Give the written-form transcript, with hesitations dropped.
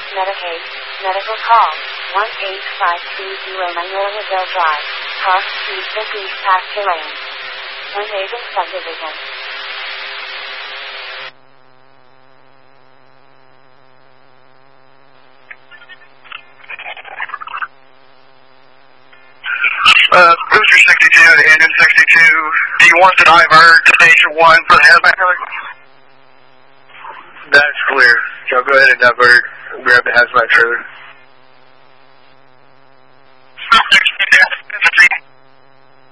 Medicaid, medical call, 18520 Manuelaville Drive, car, East pasture lane. Haven subdivision. Booster 62 to engine 62. Do you want the divert to station 1 for the hazmat trailer? That's clear. So go ahead and divert and grab the hazmat trailer.